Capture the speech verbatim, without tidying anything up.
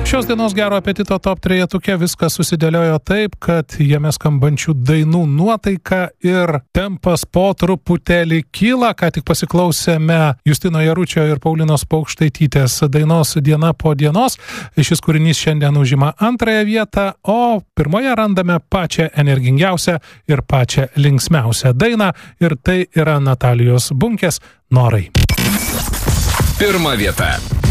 Šios dienos gero apetito top trejetuke viskas susidėliojo taip, kad jame skambančių dainų nuotaika ir tempas po truputėlį kyla. Ką tik pasiklausėme Justino Jaručio ir Paulinos Paukštaitytės dainos Diena po dienos. Šis kūrinys šiandien užima antrąją vietą, o pirmoje randame pačią energingiausią ir pačią linksmiausią dainą. Ir tai yra Natalijos Bunkės Norai. Pirma vieta.